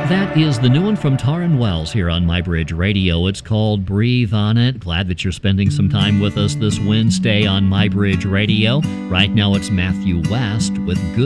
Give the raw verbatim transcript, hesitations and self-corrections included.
That is the new one from Taryn Wells here on MyBridge Radio. It's called Breathe On It. Glad that you're spending some time with us this Wednesday on MyBridge Radio. Right now it's Matthew West with Good.